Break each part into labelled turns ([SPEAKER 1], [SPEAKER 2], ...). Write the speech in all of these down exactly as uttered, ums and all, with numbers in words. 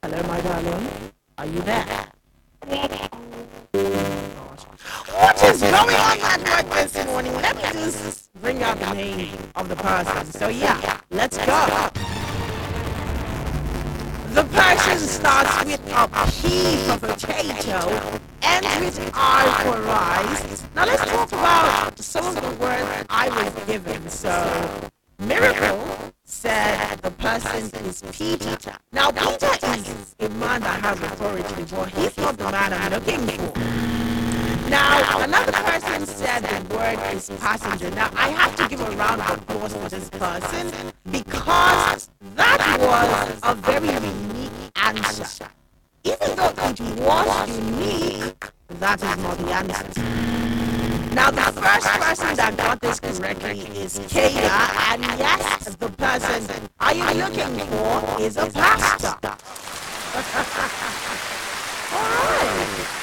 [SPEAKER 1] Hello, my darling. Are you there?
[SPEAKER 2] Yes,
[SPEAKER 1] What is going on at work this morning? Let me just bring out the name of the person. So, yeah, let's go. The person starts with a P for potato, ends with R for rice. Now, let's talk about some of the words I was given. So, Miracle said the person is Peter. Now, Peter is a man that has authority, but he's not the man I'm looking for. Now, another person said the word is passenger. Now, I have to give a round of applause for this person because that was a very unique answer. Even though it was unique, that is not the answer. Now, the first person that got this correctly is Kaya, and yes, the person I am looking for is a pastor. All right.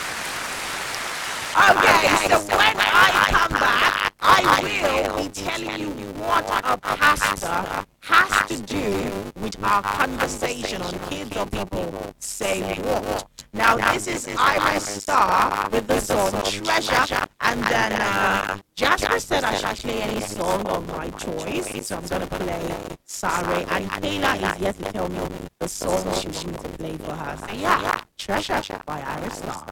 [SPEAKER 1] Okay, so when I come back, I will be telling you what a pastor has to do with our conversation on Kids or People Say What. Now, this is Iris Star with the song Treasure, and then uh, Jasper said I should play any song of my choice, so I'm going to play Sare, and Kayla is yet to tell me the song she wants me to play for her. So yeah, Treasure by Iris Star.